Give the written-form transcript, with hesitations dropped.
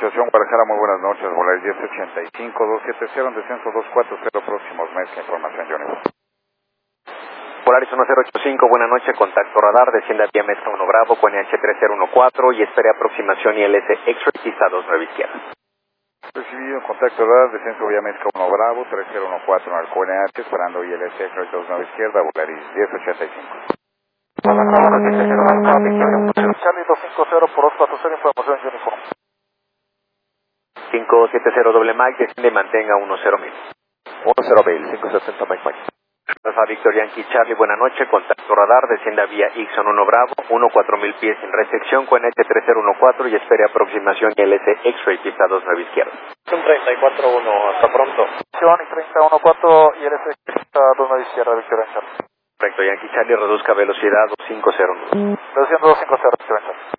Estación Guadalajara, muy buenas noches. Volaris 1085, 270 en descenso 240, próximos meses. Información, Johnny. Volaris 1085, buena noche, contacto radar, descienda vía Mezca 1 Bravo con NH3014 y espere aproximación ILS X-Ray, pista 29 izquierda. Recibido, contacto radar, descenso vía Mezca 1 Bravo, 3014 en el QNH, esperando ILS X-Ray 29 izquierda, Volaris 1085. Charlie 250 por 240, información uniforme. 570 doble Mike, desciende y mantenga 10.000. 10.000, 570 Mike Mike. Alfa Victor Yankee Charlie, buena noche, contacto radar, descienda vía Ixon 1 Bravo, 14000 pies sin restricción con NH3014 y espere aproximación ILS X-Ray, pista 29 izquierda. 341, hasta pronto. Y 3014 y LS pista 29 izquierda, Victoria Charlie. Correcto, Yankee Charlie, reduzca velocidad 250. 250, Victoria Charlie.